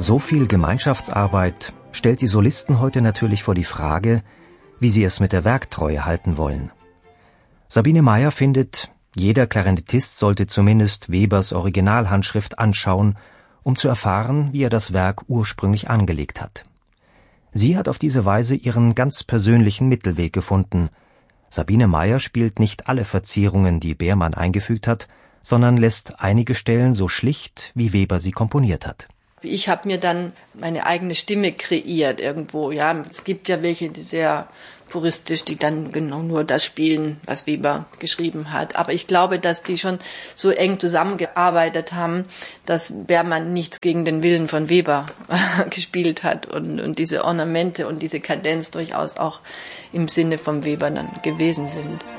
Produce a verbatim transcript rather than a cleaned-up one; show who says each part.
Speaker 1: So viel Gemeinschaftsarbeit stellt die Solisten heute natürlich vor die Frage, wie sie es mit der Werktreue halten wollen. Sabine Meyer findet, jeder Klarinettist sollte zumindest Webers Originalhandschrift anschauen, um zu erfahren, wie er das Werk ursprünglich angelegt hat. Sie hat auf diese Weise ihren ganz persönlichen Mittelweg gefunden. Sabine Meyer spielt nicht alle Verzierungen, die Beermann eingefügt hat, sondern lässt einige Stellen so schlicht, wie Weber sie komponiert hat.
Speaker 2: Ich habe mir dann meine eigene Stimme kreiert irgendwo. Ja, es gibt ja welche, die sehr puristisch, die dann genau nur das spielen, was Weber geschrieben hat. Aber ich glaube, dass die schon so eng zusammengearbeitet haben, dass Beermann nichts gegen den Willen von Weber gespielt hat und, und diese Ornamente und diese Kadenz durchaus auch im Sinne von Weber dann gewesen sind.